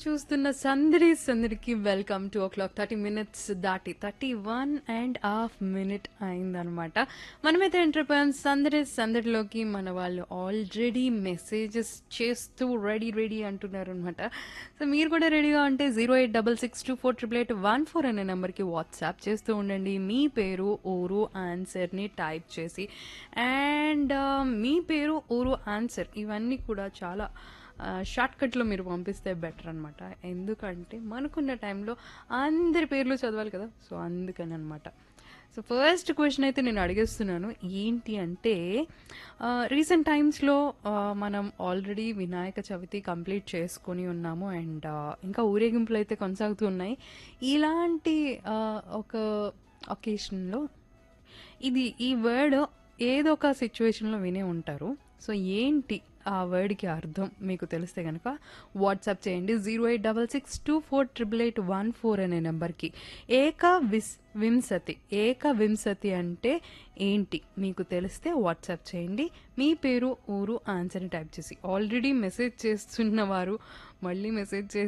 చూస్తున్న సందడి సందడికి welcome to oh clock 30 minutes దాటి 31.5 minutes అయిందనమాట. మనమైతే ఎంటర్ అయిపోయాం సందడి సందడిలోకి. మన వాళ్ళు ఆల్రెడీ మెసేజెస్ చేస్తూ రెడీ రెడీ అంటున్నారు అనమాట. సో మీరు కూడా రెడీగా ఉంటే 08662488814 అనే నెంబర్కి వాట్సాప్ చేస్తూ ఉండండి. మీ పేరు ఊరు ఆన్సర్ని టైప్ చేసి అండ్ మీ పేరు ఊరు ఆన్సర్ ఇవన్నీ కూడా చాలా షార్ట్కట్లో మీరు పంపిస్తే బెటర్ అనమాట. ఎందుకంటే మనకున్న టైంలో అందరి పేర్లు చదవాలి కదా, సో అందుకని అనమాట. సో ఫస్ట్ క్వశ్చన్ అయితే నేను అడిగేస్తున్నాను. ఏంటి అంటే రీసెంట్ టైమ్స్లో మనం ఆల్రెడీ వినాయక చవితి కంప్లీట్ చేసుకొని ఉన్నాము అండ్ ఇంకా ఊరేగింపులు అయితే కొనసాగుతూ ఉన్నాయి. ఇలాంటి ఒక ఒకేషన్లో ఈ వర్డ్ ఏదో ఒక సిచ్యువేషన్లో వినే ఉంటారు. సో ఏంటి ఆ వర్డ్కి అర్థం మీకు తెలిస్తే కనుక వాట్సాప్ చేయండి 08662488814 అనే నెంబర్కి. ఏకవింశతి అంటే ఏంటి మీకు తెలిస్తే వాట్సాప్ చేయండి. మీ పేరు ఊరు ఆన్సర్ని టైప్ చేసి. ఆల్రెడీ మెసేజ్ చేస్తున్న వారు మళ్ళీ మెసేజ్